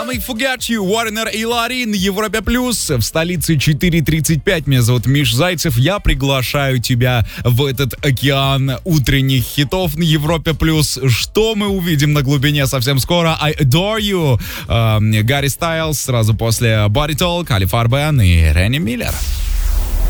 Make Forget You, Warner и Ларин, Европе Плюс. В столице 4:35. Меня зовут Миш Зайцев. Я приглашаю тебя в этот океан утренних хитов на Европе Плюс. Что мы увидим на глубине совсем скоро? I Adore You, Гарри Стайлз, сразу после Body Talk, Али Фарбен и Ренни Миллер.